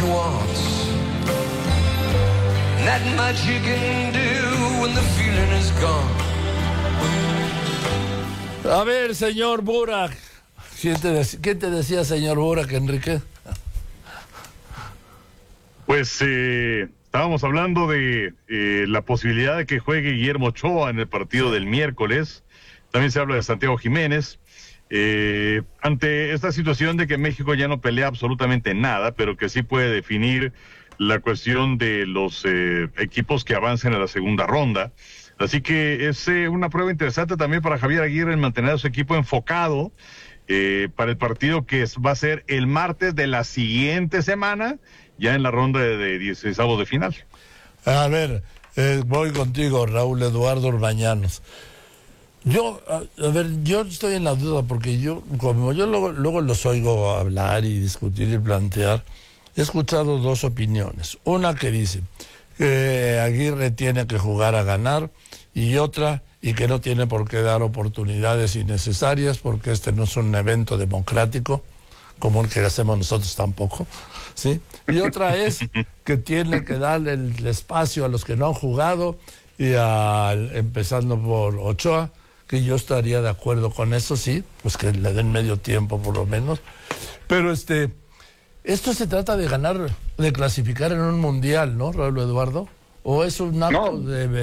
she wants. And that much you can do when the feeling is gone. A ver, señor Burak. ¿Qué te decía, señor Burak, Enrique? Pues estábamos hablando de la posibilidad de que juegue Guillermo Ochoa en el partido del miércoles. También se habla de Santiago Jiménez. Ante esta situación de que México ya no pelea absolutamente nada, pero que sí puede definir la cuestión de los equipos que avancen a la segunda ronda. Así que es una prueba interesante también para Javier Aguirre en mantener a su equipo enfocado para el partido que va a ser el martes de la siguiente semana, ya en la ronda de 16avos de final. A ver, voy contigo, Raúl Eduardo Orbañanos. Yo estoy en la duda porque como yo luego los oigo hablar y discutir y plantear, he escuchado dos opiniones. Una que dice que Aguirre tiene que jugar a ganar y otra, y que no tiene por qué dar oportunidades innecesarias porque este no es un evento democrático como el que hacemos nosotros tampoco, ¿sí? Y otra es que tiene que darle el espacio a los que no han jugado y empezando por Ochoa, que yo estaría de acuerdo con eso, sí, pues que le den medio tiempo por lo menos. Pero esto se trata de ganar, de clasificar en un mundial, ¿no, Raúl Eduardo? ¿O es un acto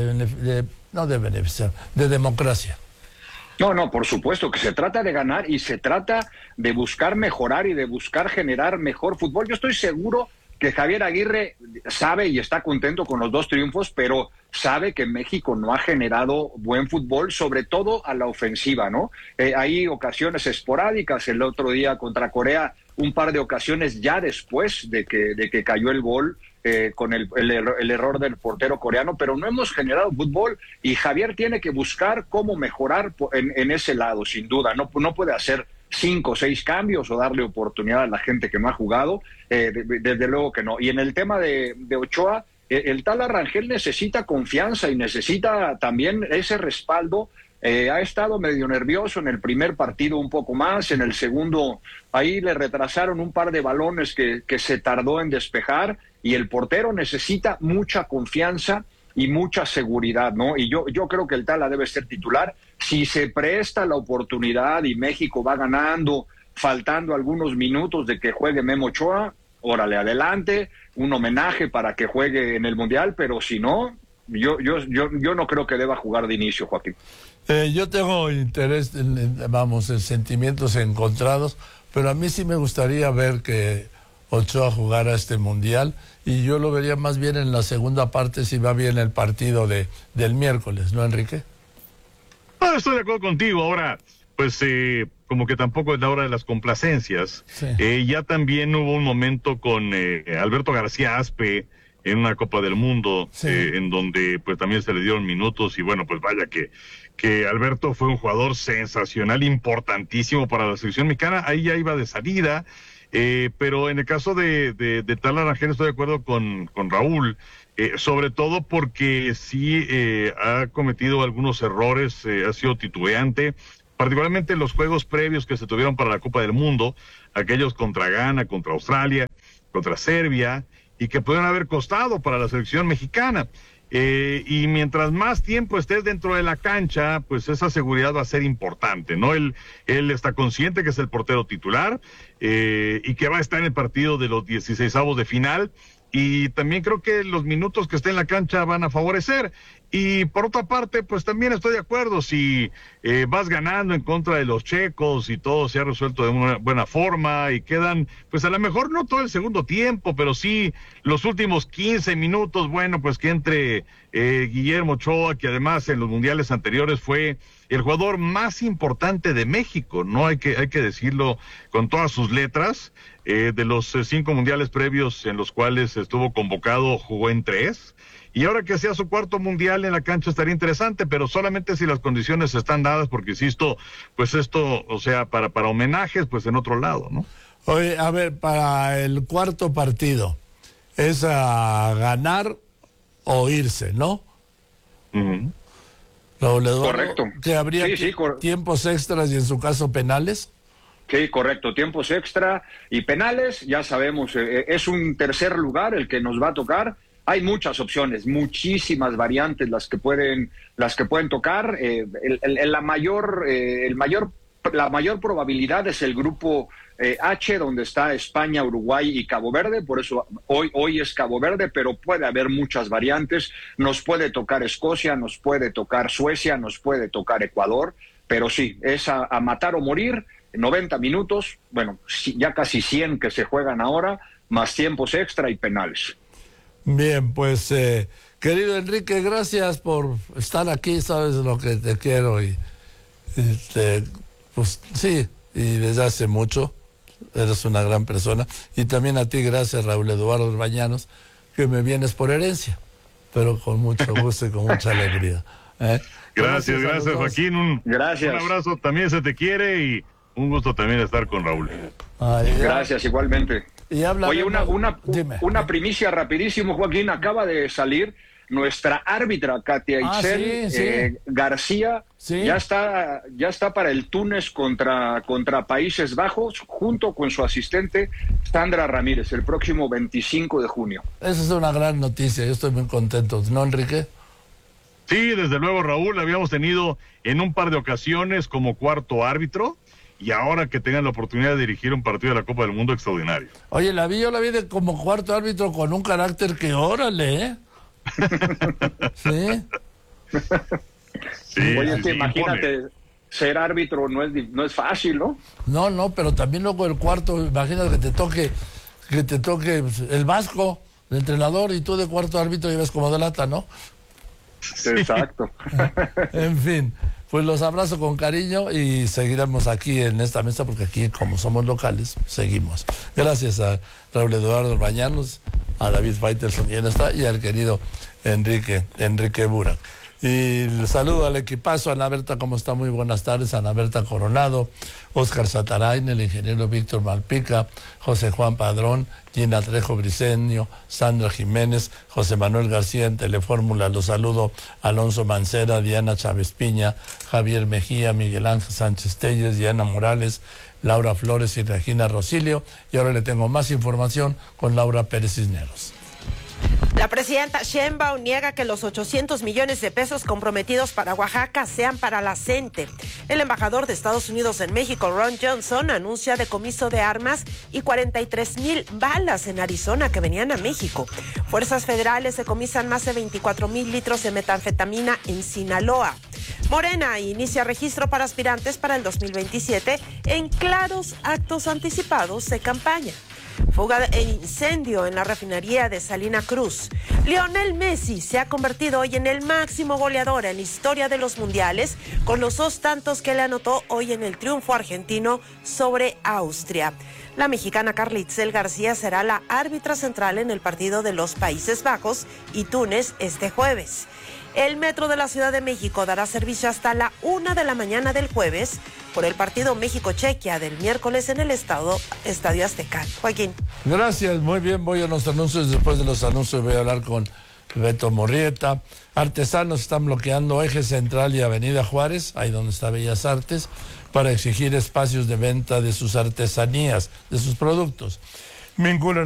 de democracia? No, por supuesto que se trata de ganar y se trata de buscar mejorar y de buscar generar mejor fútbol. Yo estoy seguro que Javier Aguirre sabe y está contento con los dos triunfos, pero sabe que México no ha generado buen fútbol, sobre todo a la ofensiva, ¿no? Hay ocasiones esporádicas, el otro día contra Corea, un par de ocasiones ya después de que cayó el gol, con el error del portero coreano, pero no hemos generado fútbol y Javier tiene que buscar cómo mejorar en ese lado, sin duda. No puede hacer 5 o 6 cambios o darle oportunidad a la gente que no ha jugado, desde luego que no. Y en el tema de Ochoa, el tal Arrangel necesita confianza y necesita también ese respaldo. Ha estado medio nervioso en el primer partido un poco más, en el segundo ahí le retrasaron un par de balones que se tardó en despejar y el portero necesita mucha confianza y mucha seguridad, ¿no? Y yo creo que el Tala debe ser titular. Si se presta la oportunidad y México va ganando, faltando algunos minutos de que juegue Memo Ochoa, órale, adelante, un homenaje para que juegue en el Mundial, pero si no, yo no creo que deba jugar de inicio, Joaquín. Yo tengo interés, en sentimientos encontrados, pero a mí sí me gustaría ver que Ochoa jugara este Mundial y yo lo vería más bien en la segunda parte si va bien el partido del miércoles, ¿no, Enrique? Estoy de acuerdo contigo. Ahora, pues como que tampoco es la hora de las complacencias. Sí. Ya también hubo un momento con Alberto García Aspe en una Copa del Mundo, sí, en donde pues también se le dieron minutos y bueno, pues vaya que Alberto fue un jugador sensacional, importantísimo para la selección mexicana. Ahí ya iba de salida, pero en el caso de tal Arangel estoy de acuerdo con Raúl, sobre todo porque sí ha cometido algunos errores, ha sido titubeante, particularmente en los juegos previos que se tuvieron para la Copa del Mundo, aquellos contra Ghana, contra Australia, contra Serbia, y que pudieron haber costado para la selección mexicana. Y mientras más tiempo estés dentro de la cancha, pues esa seguridad va a ser importante, ¿no? Él está consciente que es el portero titular y que va a estar en el partido de los 16avos de final. Y también creo que los minutos que esté en la cancha van a favorecer. Y por otra parte, pues también estoy de acuerdo, si vas ganando en contra de los checos y todo se ha resuelto de una buena forma y quedan, pues a lo mejor no todo el segundo tiempo, pero sí los últimos 15 minutos, bueno, pues que entre Guillermo Ochoa, que además en los mundiales anteriores fue el jugador más importante de México, ¿no? Hay que decirlo con todas sus letras. De los 5 mundiales previos en los cuales estuvo convocado, jugó en 3. Y ahora que sea su 4º mundial en la cancha estaría interesante, pero solamente si las condiciones están dadas, porque insisto, pues esto, o sea, para homenajes, pues en otro lado, ¿no? Oye, a ver, para el 4º partido, es a ganar o irse, ¿no? Uh-huh. Raúl Eduardo, correcto. ¿que habría tiempos extras y en su caso penales? Sí, correcto, tiempos extra y penales, ya sabemos, es un tercer lugar el que nos va a tocar. Hay muchas opciones, muchísimas variantes las que pueden tocar. La mayor probabilidad es el grupo H, donde está España, Uruguay y Cabo Verde. Por eso hoy es Cabo Verde, pero puede haber muchas variantes. Nos puede tocar Escocia, nos puede tocar Suecia, nos puede tocar Ecuador, pero sí, es a matar o morir. 90 minutos, bueno, ya casi 100 que se juegan ahora, más tiempos extra y penales. Bien, pues querido Enrique, gracias por estar aquí, sabes lo que te quiero y pues sí, y desde hace mucho eres una gran persona, y también a ti gracias, Raúl Eduardo Orbañanos, que me vienes por herencia, pero con mucho gusto y con mucha alegría. Gracias Joaquín, gracias. Un abrazo, también se te quiere y un gusto también estar con Raúl. Gracias, igualmente. Y oye, una primicia rapidísimo, Joaquín, acaba de salir nuestra árbitra Katia Itzel García, ya está para el Túnez contra Países Bajos, junto con su asistente Sandra Ramírez, el próximo 25 de junio. Esa es una gran noticia, yo estoy muy contento, ¿no, Enrique? Sí, desde luego, Raúl, la habíamos tenido en un par de ocasiones como cuarto árbitro, y ahora que tengan la oportunidad de dirigir un partido de la Copa del Mundo, extraordinario. Oye, yo la vi como cuarto árbitro con un carácter que órale, ¿eh? Sí. Sí. Oye, imagínate, ser árbitro no es fácil, ¿no? No, pero también luego el cuarto, imagínate que te toque el vasco, el entrenador, y tú de cuarto árbitro llevas como de lata, ¿no? Exacto. En fin, pues los abrazo con cariño y seguiremos aquí en esta mesa, porque aquí, como somos locales, seguimos. Gracias a Raúl Eduardo Orbañanos, a David Faitelson y al querido Enrique Burak. Y el saludo al equipazo. Ana Berta, ¿cómo está? Muy buenas tardes. Ana Berta Coronado, Óscar Satarain, el ingeniero Víctor Malpica, José Juan Padrón, Gina Trejo Briceño, Sandra Jiménez, José Manuel García en Telefórmula. Los saludo Alonso Mancera, Diana Chávez Piña, Javier Mejía, Miguel Ángel Sánchez Telles, Diana Morales, Laura Flores y Regina Rosilio. Y ahora le tengo más información con Laura Pérez Cisneros. La presidenta Sheinbaum niega que los 800 millones de pesos comprometidos para Oaxaca sean para la CENTE. El embajador de Estados Unidos en México, Ron Johnson, anuncia decomiso de armas y 43,000 balas en Arizona que venían a México. Fuerzas federales decomisan más de 24,000 litros de metanfetamina en Sinaloa. Morena inicia registro para aspirantes para el 2027 en claros actos anticipados de campaña. Fuga e incendio en la refinería de Salina Cruz. Lionel Messi se ha convertido hoy en el máximo goleador en la historia de los mundiales, con los 2 tantos que le anotó hoy en el triunfo argentino sobre Austria. La mexicana Carla Itzel García será la árbitra central en el partido de los Países Bajos y Túnez este jueves. El metro de la Ciudad de México dará servicio hasta la 1 de la mañana del jueves por el partido México-Chequia del miércoles en el Estadio Azteca. Joaquín. Gracias, muy bien, voy a los anuncios. Después de los anuncios voy a hablar con Beto Morrieta. Artesanos están bloqueando Eje Central y Avenida Juárez, ahí donde está Bellas Artes, para exigir espacios de venta de sus artesanías, de sus productos. Vinculan